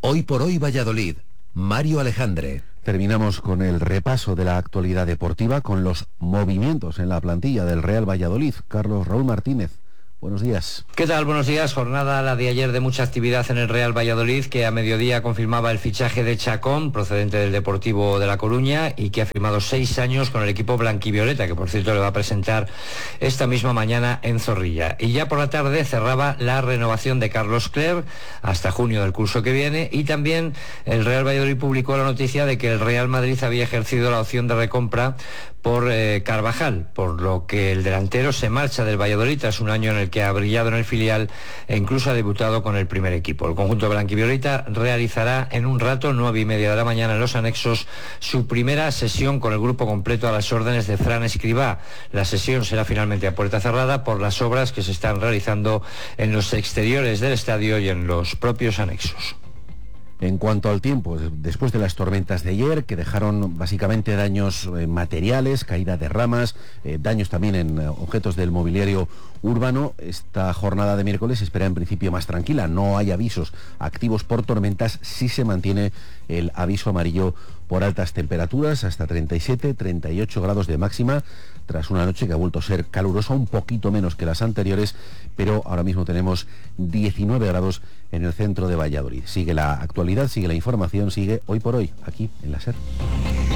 Hoy por hoy Valladolid. Mario Alejandre. Terminamos con el repaso de la actualidad deportiva, con los movimientos en la plantilla del Real Valladolid. Carlos Raúl Martínez, buenos días. ¿Qué tal? Buenos días. Jornada la de ayer de mucha actividad en el Real Valladolid, que a mediodía confirmaba el fichaje de Chacón, procedente del Deportivo de La Coruña, y que ha firmado 6 años con el equipo blanquivioleta, que por cierto le va a presentar esta misma mañana en Zorrilla. Y ya por la tarde cerraba la renovación de Carlos Clerc hasta junio del curso que viene, y también el Real Valladolid publicó la noticia de que el Real Madrid había ejercido la opción de recompra por Carvajal, por lo que el delantero se marcha del Valladolid tras un año en el que ha brillado en el filial e incluso ha debutado con el primer equipo. El conjunto blanquivioleta realizará en un rato, 9:30 de la mañana, en los anexos, su primera sesión con el grupo completo a las órdenes de Fran Escribá. La sesión será finalmente a puerta cerrada por las obras que se están realizando en los exteriores del estadio y en los propios anexos. En cuanto al tiempo, después de las tormentas de ayer, que dejaron básicamente daños materiales, caída de ramas, daños también en objetos del mobiliario urbano, esta jornada de miércoles se espera en principio más tranquila. No hay avisos activos por tormentas, sí se mantiene el aviso amarillo por altas temperaturas, hasta 37, 38 grados de máxima, tras una noche que ha vuelto a ser calurosa, un poquito menos que las anteriores, pero ahora mismo tenemos 19 grados en el centro de Valladolid. Sigue la actualidad, sigue la información, sigue Hoy por Hoy, aquí en la SER.